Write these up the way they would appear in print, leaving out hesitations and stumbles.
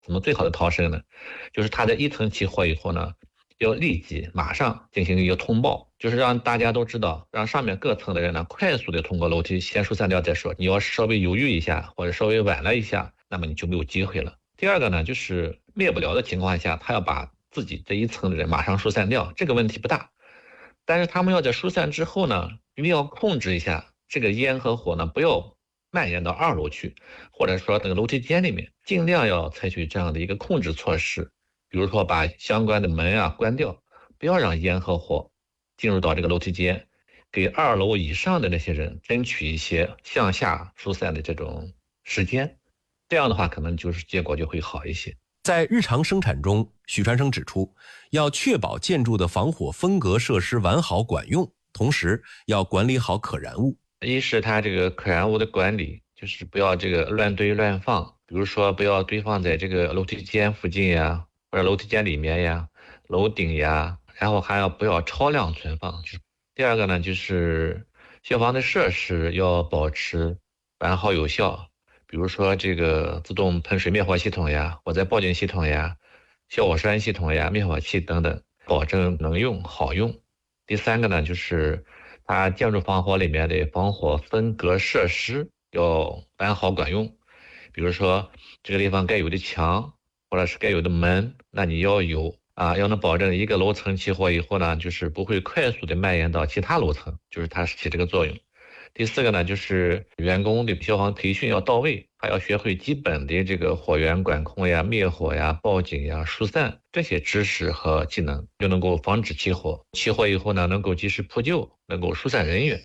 怎么最好的逃生呢？就是它在一层起火以后呢，要立即马上进行一个通报，就是让大家都知道，让上面各层的人呢快速的通过楼梯先疏散掉再说。你要稍微犹豫一下或者稍微晚了一下，那么你就没有机会了。第二个呢，就是灭不了的情况下，他要把自己这一层的人马上疏散掉，这个问题不大。但是他们要在疏散之后呢，一定要控制一下这个烟和火呢，不要蔓延到2楼去，或者说那个楼梯间里面，尽量要采取这样的一个控制措施，比如说把相关的门啊关掉，不要让烟和火进入到这个楼梯间，给2楼以上的那些人争取一些向下疏散的这种时间，这样的话可能就是结果就会好一些。 在日常生产中，许传生指出，要确保建筑的防火分隔设施完好管用，同时要管理好可燃物。 一是它这个可燃物的管理，就是不要这个乱堆乱放，比如说不要堆放在这个楼梯间附近呀，或者楼梯间里面呀、楼顶呀，然后还要不要超量存放。第二个呢，就是消防的设施要保持完好有效，比如说这个自动喷水灭火系统呀、火灾报警系统呀、消火栓系统呀、灭火器等等，保证能用好用。第三个呢，就是它建筑防火里面的防火分隔设施要完好管用，比如说这个地方该有的墙或者是该有的门，那你要有要能保证一个楼层起火以后呢，就是不会快速的蔓延到其他楼层，就是它起这个作用。第四个呢，就是员工的消防培训要到位，还要学会基本的这个火源管控呀、灭火呀、报警呀、疏散这些知识和技能，就能够防止起火。起火以后呢，能够及时扑救，能够疏散人员。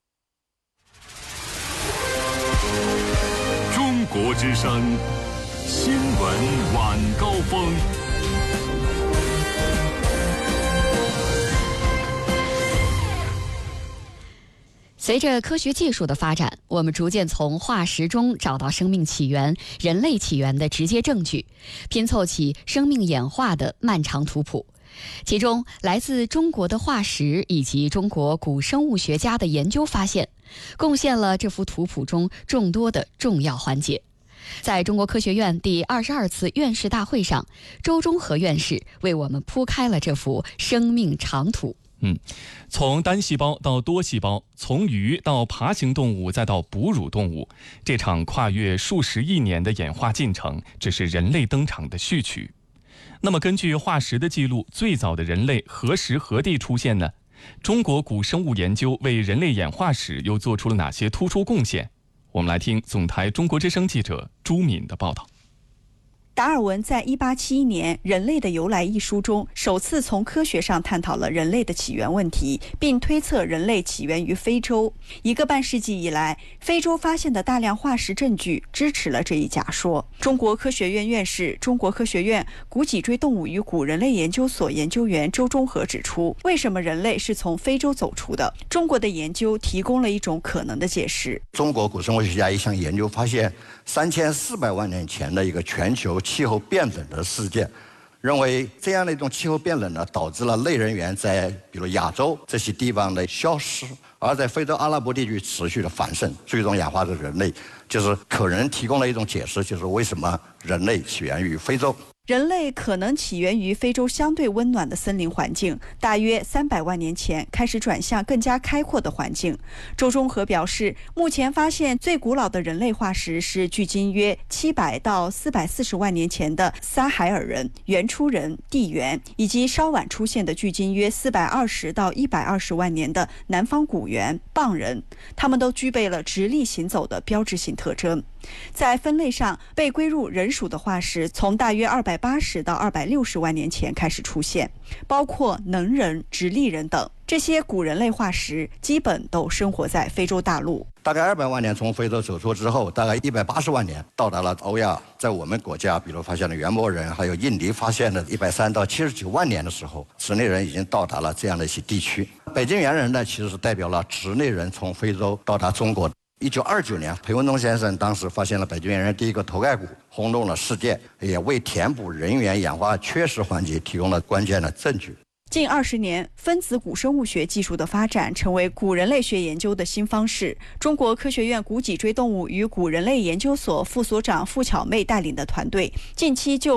中国之声新闻晚高峰。 随着科学技术的发展，我们逐渐从化石中找到生命起源、人类起源的直接证据，拼凑起生命演化的漫长图谱。其中，来自中国的化石以及中国古生物学家的研究发现，贡献了这幅图谱中众多的重要环节。在中国科学院第22次院士大会上，周忠和院士为我们铺开了这幅生命长图。 从单细胞到多细胞，从鱼到爬行动物，再到哺乳动物，这场跨越数十亿年的演化进程，只是人类登场的序曲。那么根据化石的记录，最早的人类何时何地出现呢？中国古生物研究为人类演化史又做出了哪些突出贡献？我们来听总台中国之声记者朱敏的报道。 达尔文在1871年《人类的由来》一书中，首次从科学上探讨了人类的起源问题，并推测人类起源于非洲。1个半世纪以来，非洲发现的大量化石证据支持了这一假说。中国科学院院士、中国科学院古脊椎动物与古人类研究所研究员周忠和指出，为什么人类是从非洲走出的？中国的研究提供了一种可能的解释。 中国古生物学家一项研究发现，3400万年前的一个全球气候变冷的事件，认为这样的一种气候变冷呢，导致了类人猿在比如亚洲这些地方的消失，而在非洲阿拉伯地区持续的繁盛，最终演化的人类，就是可能提供了一种解释，就是为什么人类起源于非洲。 人类可能起源于非洲相对温暖的森林环境，大约300万年前开始转向更加开阔的环境。周忠和表示，目前发现最古老的人类化石是距今约700到440万年前的撒海尔人、原初人、地猿，以及稍晚出现的距今约420到120万年的南方古猿、蚌人，他们都具备了直立行走的标志性特征。在分类上，被归入人属的化石从大约280到260万年前开始出现，包括能人、直立人等。这些古人类化石基本都生活在非洲大陆。 大概200万年从非洲走出之后，大概180万年到达了欧亚。在我们国家，比如发现了原摩人，还有印尼发现的130到79万年的时候，直立人已经到达了这样的一些地区。北京猿人呢，其实是代表了直立人从非洲到达中国。1929年，裴文东先生当时发现了北京猿人第一个头盖骨，轰动了世界，也为填补人猿演化缺失环节提供了关键的证据。 近20年，分子古生物学技术的发展成为古人类学研究的新方式。中国科学院古脊椎动物与古人类研究所副所长傅巧妹带领的团队，近期就